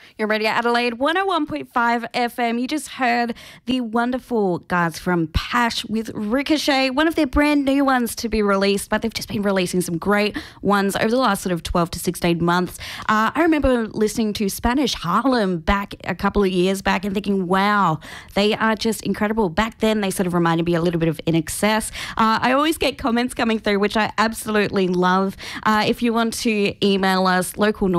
You're Radio Adelaide 101.5 FM. You just heard the wonderful guys from Pash with Ricochet, one of their brand new ones to be released, but they've just been releasing some great ones over the last sort of 12 to 16 months. I remember listening to Spanish Harlem back a couple of years back and thinking, wow, they are just incredible. Back then, they sort of reminded me a little bit of In Excess. I always get comments coming through, which I absolutely love. If you want to email us,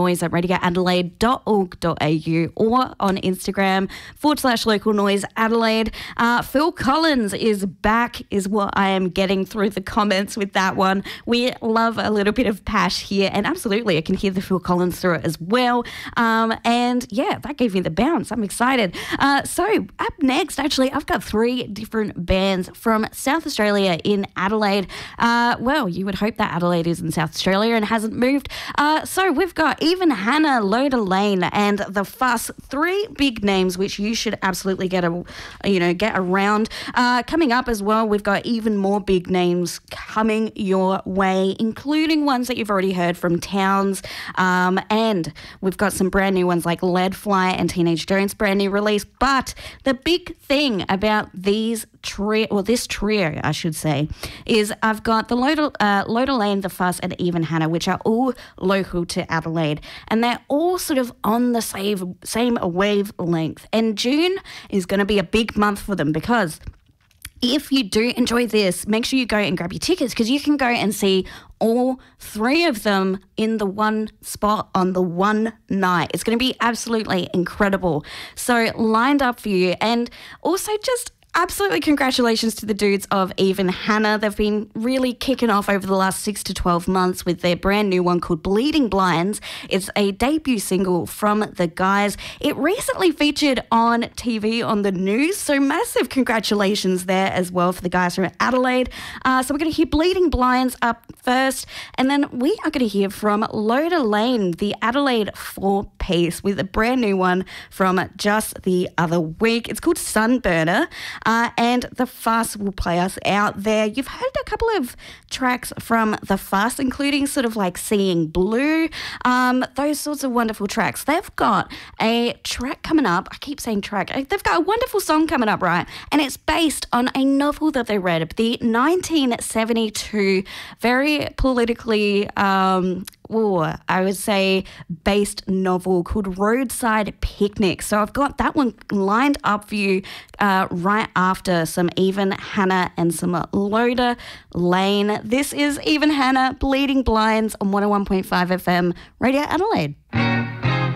localnoise@radioadelaide.org.au or on Instagram /Local Noise Adelaide. Phil Collins is back, is what I am getting through the comments with that one. We love a little bit of Pash here, and absolutely, I can hear the Phil Collins through it as well. And yeah, that gave me the bounce. I'm excited. So up next, actually, I've got 3 different bands from South Australia in Adelaide. Well, you would hope that Adelaide is in South Australia and hasn't moved. So we've got Even Hannah, Loader Lane, and The Fuss. 3 big names which you should absolutely get around. Coming up as well, we've got even more big names coming your way, including ones that you've already heard from Towns. And we've got some brand new ones like Leadfly and Teenage Jones, brand new release. But the big thing about this trio, I should say, is I've got the Loader Lane, The Fuss, and Even Hannah, which are all local to Adelaide, and they're all sort of on the same wavelength. And June is going to be a big month for them, because if you do enjoy this, make sure you go and grab your tickets, because you can go and see all 3 of them in the one spot on the one night. It's going to be absolutely incredible. So lined up for you. And also just absolutely congratulations to the dudes of Even Hannah. They've been really kicking off over the last 6 to 12 months with their brand new one called Bleeding Blinds. It's a debut single from the guys. It recently featured on TV on the news, so massive congratulations there as well for the guys from Adelaide. So we're going to hear Bleeding Blinds up first, and then we are going to hear from Loader Lane, the Adelaide 4-piece, with a brand new one from just the other week. It's called Sunburner. And The Fuss will play us out there. You've heard a couple of tracks from The Fuss, including sort of like Seeing Blue, those sorts of wonderful tracks. They've got a track coming up. I keep saying track. They've got a wonderful song coming up, right? And it's based on a novel that they read, the 1972, very politically, I would say based novel called Roadside Picnic. So I've got that one lined up for you right after some Even Hannah and some Loader Lane. This is Even Hannah, Bleeding Blinds on 101.5 FM, Radio Adelaide.